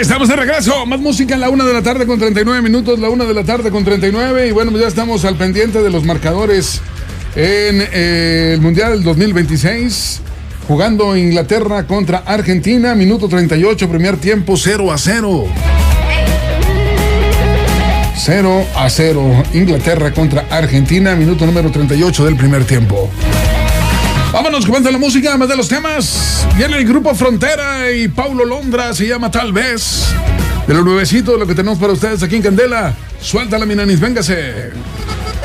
Estamos de regreso, más música en la 1 de la tarde con 39 minutos, la 1 de la tarde con 39, y bueno, pues ya estamos al pendiente de los marcadores en el Mundial 2026, jugando Inglaterra contra Argentina, minuto 38, primer tiempo, 0-0. 0-0, Inglaterra contra Argentina, minuto número 38 del primer tiempo. Vámonos, comenta la música, más de los temas. Viene el grupo Frontera y Paulo Londra, se llama Tal Vez. De lo nuevecito, lo que tenemos para ustedes aquí en Candela. Suéltala, mi nanis, véngase.